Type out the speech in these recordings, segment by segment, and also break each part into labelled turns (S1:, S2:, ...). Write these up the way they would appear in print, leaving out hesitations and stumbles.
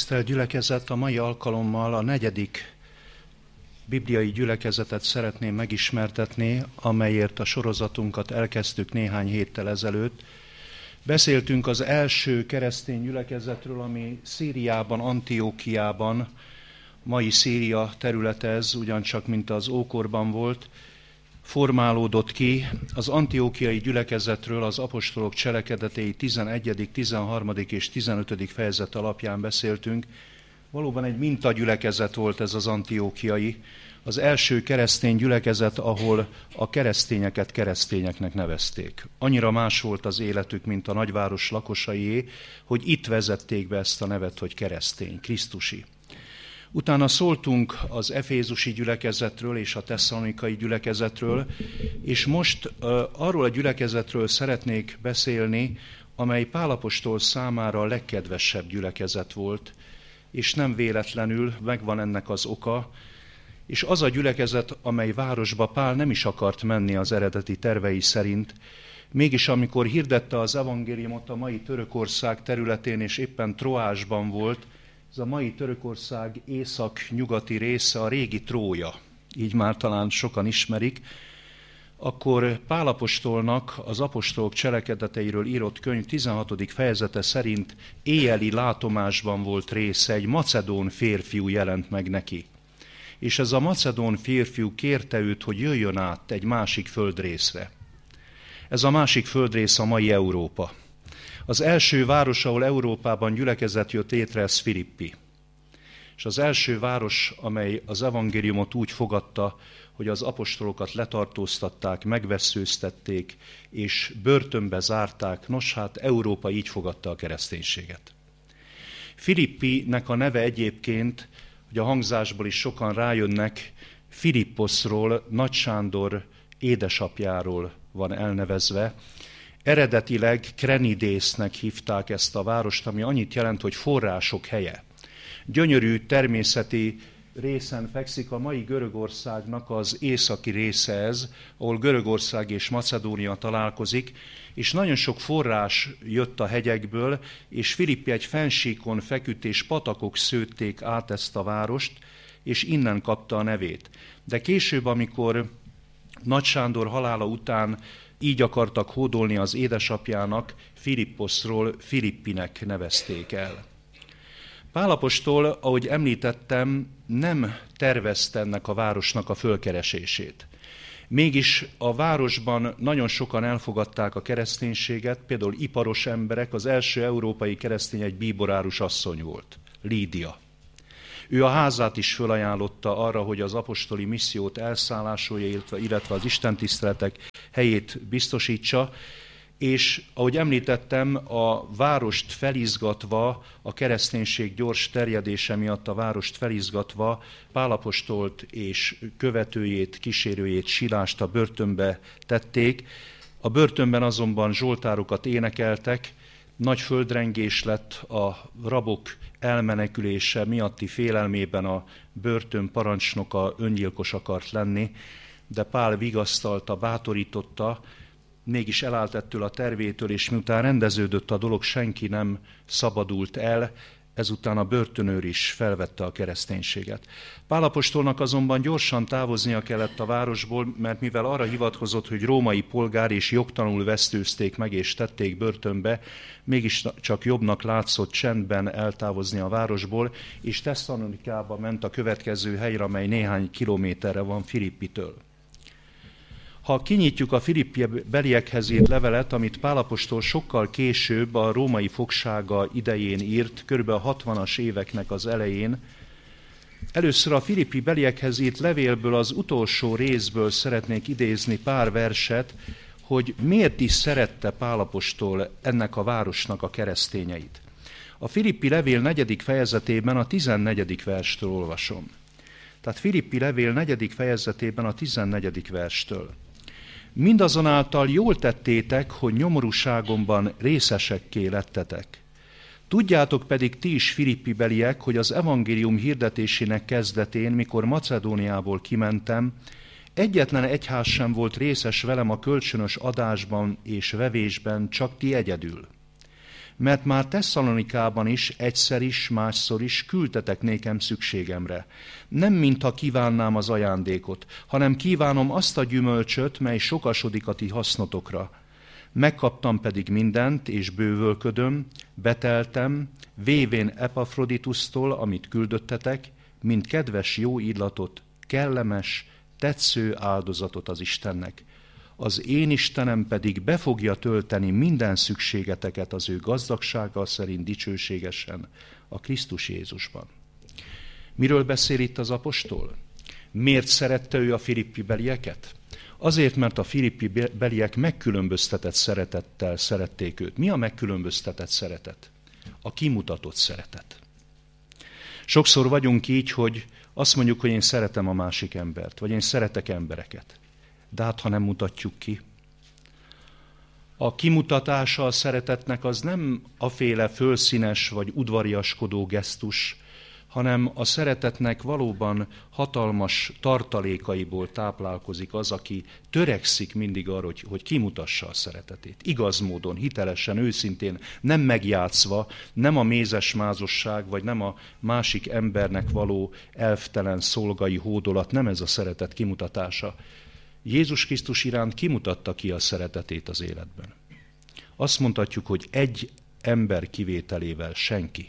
S1: Tisztelt gyülekezet, a mai alkalommal a 4. bibliai gyülekezetet szeretném megismertetni, amelyért a sorozatunkat elkezdtük néhány héttel ezelőtt. Beszéltünk az első keresztény gyülekezetről, ami Szíriában, Antiókiában, mai Szíria területe ez, ugyancsak mint az ókorban volt, formálódott ki. Az antiókiai gyülekezetről az apostolok cselekedetei 11., 13. és 15. fejezet alapján beszéltünk. Valóban egy mintagyülekezet volt ez az antiókiai, az első keresztény gyülekezet, ahol a keresztényeket keresztényeknek nevezték. Annyira más volt az életük, mint a nagyváros lakosaié, hogy itt vezették be ezt a nevet, hogy keresztény, krisztusi. Utána szóltunk az efézusi gyülekezetről és a tesszalonikai gyülekezetről, és most arról a gyülekezetről szeretnék beszélni, amely Pál apostol számára a legkedvesebb gyülekezet volt, és nem véletlenül megvan ennek az oka, és az a gyülekezet, amely városba Pál nem is akart menni az eredeti tervei szerint, mégis amikor hirdette az evangéliumot a mai Törökország területén, és éppen Troásban volt, ez a mai Törökország észak-nyugati része, a régi Trója, így már talán sokan ismerik, akkor Pál apostolnak az apostolok cselekedeteiről írott könyv 16. fejezete szerint éjjeli látomásban volt része, egy macedón férfiú jelent meg neki. És ez a macedón férfiú kérte őt, hogy jöjjön át egy másik földrészre. Ez a másik földrész a mai Európa. Az első város, ahol Európában gyülekezet jött létre, ez Filippi. És az első város, amely az evangéliumot úgy fogadta, hogy az apostolokat letartóztatták, megvesszőztették, és börtönbe zárták, nos hát Európa így fogadta a kereszténységet. Filippinek a neve egyébként, hogy a hangzásból is sokan rájönnek, Filipposzról, Nagy Sándor édesapjáról van elnevezve. Eredetileg Krenidésznek hívták ezt a várost, ami annyit jelent, hogy források helye. Gyönyörű természeti részen fekszik, a mai Görögországnak az északi része ez, ahol Görögország és Macedónia találkozik, és nagyon sok forrás jött a hegyekből, és Filippi egy fennsíkon feküdt, és patakok szőtték át ezt a várost, és innen kapta a nevét. De később, amikor Nagy Sándor halála után így akartak hódolni az édesapjának, Filipposzról Filippinek nevezték el. Pál apostol, ahogy említettem, nem tervezte ennek a városnak a fölkeresését. Mégis a városban nagyon sokan elfogadták a kereszténységet, például iparos emberek, az első európai keresztény egy bíborárus asszony volt, Lídia. Ő a házát is fölajánlotta arra, hogy az apostoli missziót elszállásolja, illetve az istentiszteletek helyét biztosítsa, és ahogy említettem, a várost felizgatva, a kereszténység gyors terjedése miatt a várost felizgatva, Pál apostolt és követőjét, kísérőjét, Silást a börtönbe tették. A börtönben azonban zsoltárokat énekeltek, nagy földrengés lett, a rabok elmenekülése miatti félelmében a börtön parancsnoka öngyilkos akart lenni, de Pál vigasztalta, bátorította, mégis elállt ettől a tervétől, és miután rendeződött a dolog, senki nem szabadult el, ezután a börtönőr is felvette a kereszténységet. Pál apostolnak azonban gyorsan távoznia kellett a városból, mert mivel arra hivatkozott, hogy római polgár és jogtalanul vesztőzték meg és tették börtönbe, mégis csak jobbnak látszott csendben eltávozni a városból, és Tesszalonikába ment a következő helyre, amely néhány kilométerre van Filippitől. Ha kinyitjuk a Filippi beliekhez írt levelet, amit Pál apostol sokkal később a római fogsága idején írt, kb. A 60-as éveknek az elején, először a Filippi beliekhez írt levélből, az utolsó részből szeretnék idézni pár verset, hogy miért is szerette Pál apostol ennek a városnak a keresztényeit. A Filippi levél 4. fejezetében a 14. verstől olvasom. Tehát Filippi levél 4. fejezetében a 14. verstől. Mindazonáltal jól tettétek, hogy nyomorúságomban részesekké lettetek. Tudjátok pedig ti is, filippibeliek, hogy az evangélium hirdetésének kezdetén, mikor Macedóniából kimentem, egyetlen egyház sem volt részes velem a kölcsönös adásban és vevésben, csak ti egyedül. mert már Tesszalonikában is egyszer is, másszor is küldtetek nékem szükségemre. Nem mintha kívánnám az ajándékot, hanem kívánom azt a gyümölcsöt, mely sokasodik a ti hasznotokra. Megkaptam pedig mindent, és bővölködöm, beteltem, vévén Epafroditusztól, amit küldöttetek, mint kedves jó illatot, kellemes, tetsző áldozatot az Istennek. Az én Istenem pedig be fogja tölteni minden szükségeteket az ő gazdagsága szerint dicsőségesen a Krisztus Jézusban. Miről beszél itt az apostol? Miért szerette ő a filippi belieket? Azért, mert a filippi beliek megkülönböztetett szeretettel szerették őt. Mi a megkülönböztetett szeretet? A kimutatott szeretet. Sokszor vagyunk így, hogy azt mondjuk, hogy én szeretem a másik embert, vagy én szeretek embereket. De hát, ha nem mutatjuk ki. A kimutatása a szeretetnek az nem aféle fölszínes vagy udvariaskodó gesztus, hanem a szeretetnek valóban hatalmas tartalékaiból táplálkozik az, aki törekszik mindig arra, hogy kimutassa a szeretetét. Igaz módon, hitelesen, őszintén, nem megjátszva, nem a mézesmázosság, vagy nem a másik embernek való elvtelen szolgai hódolat, nem ez a szeretet kimutatása. Jézus Krisztus iránt kimutatta ki a szeretetét az életben. Azt mondhatjuk, hogy egy ember kivételével senki.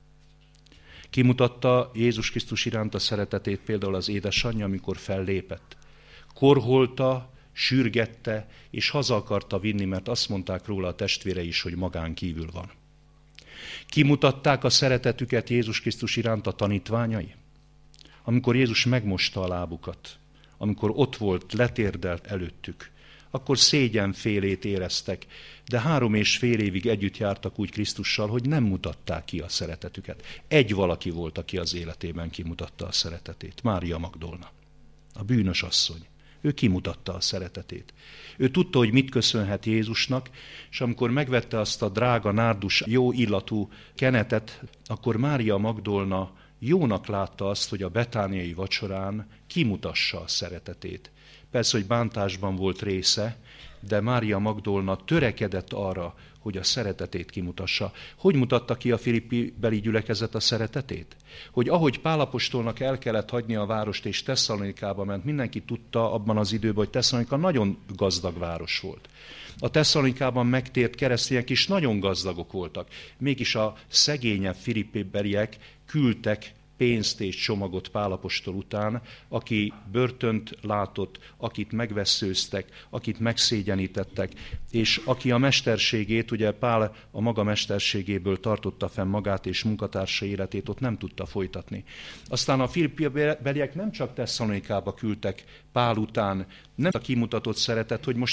S1: Kimutatta Jézus Krisztus iránt a szeretetét például az édesanyja, amikor fellépett. Korholta, sürgette, és haza akarta vinni, mert azt mondták róla a testvére is, hogy magán kívül van. Kimutatták a szeretetüket Jézus Krisztus iránt a tanítványai, amikor Jézus megmosta a lábukat, amikor ott volt, letérdelt előttük, akkor szégyenfélét éreztek, de 3,5 évig együtt jártak úgy Krisztussal, hogy nem mutatták ki a szeretetüket. Egy valaki volt, aki az életében kimutatta a szeretetét, Mária Magdolna, a bűnös asszony. Ő kimutatta a szeretetét. Ő tudta, hogy mit köszönhet Jézusnak, és amikor megvette azt a drága nárdus jó illatú kenetet, akkor Mária Magdolna jónak látta azt, hogy a betániai vacsorán kimutassa a szeretetét. Persze, hogy bántásban volt része, de Mária Magdolna törekedett arra, hogy a szeretetét kimutassa. Hogy mutatta ki a filippi beli gyülekezet a szeretetét? Hogy ahogy Pál apostolnak el kellett hagyni a várost, és Tesszalonikába ment, mindenki tudta abban az időben, hogy Tesszalonika nagyon gazdag város volt. A Tesszalonikában megtért keresztények is nagyon gazdagok voltak. Mégis a szegényebb filippi beliek küldtek pénzt és csomagot Pál apostol után, aki börtönt látott, akit megvesszőztek, akit megszégyenítettek, és aki a mesterségét, ugye Pál a maga mesterségéből tartotta fenn magát és munkatársa életét, ott nem tudta folytatni. Aztán a filippi beliek nem csak Tesszalonikába küldtek Pál után, nem a kimutatott szeretet, hogy most